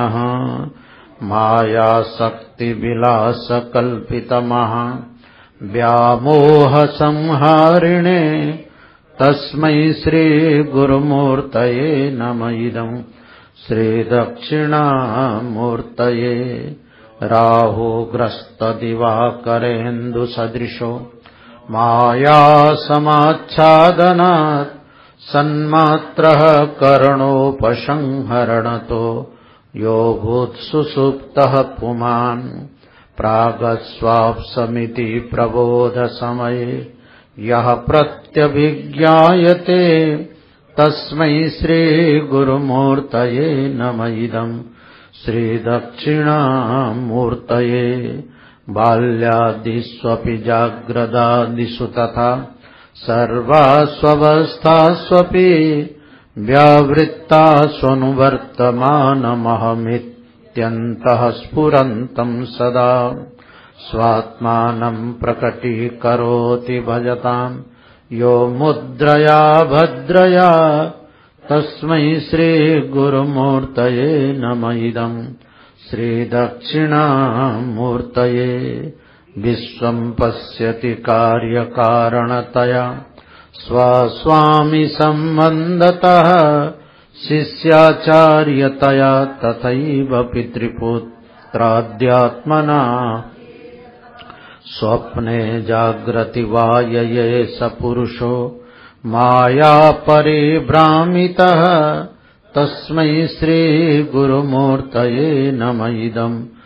मायाशक्तिविलासकल्पितमः व्यामोहसंहारिणे तस्मै श्रीगुरुमूर्तये नम इदं श्रीदक्षिणामूर्तये। राहुग्रस्तदिवाकरेन्दुसदृशो मायासमाच्छादनात् सन्मात्रः करणोपसंहरणतो यो भूत्सुसुप्तः पुमान् प्रागस्वाप्समिति प्रबोधसमये यः प्रत्यभिज्ञायते तस्मै श्रीगुरुमूर्तये नम इदं श्रीदक्षिणामूर्तये। बाल्यादिष्वपि जाग्रदादिषु तथा सर्वास्वस्थास्वपि व्यावृत्तास्वनुवर्तमानमहमित्यन्तः स्फुरन्तं सदा स्वात्मानं प्रकटीकरोति भजतां यो मुद्रया भद्रया तस्मै श्रीगुरुमूर्तये नम इदं श्रीदक्षिणामूर्तये। विश्वं पश्यति कार्यकारणतया स्वस्वामि सम्बन्धतः शिष्याचार्यतया तथैव पितृपुत्राद्यात्मना स्वप्ने जाग्रति वायये स पुरुषो माया परिभ्रामितः तस्मै श्रीगुरुमूर्तये नम इदं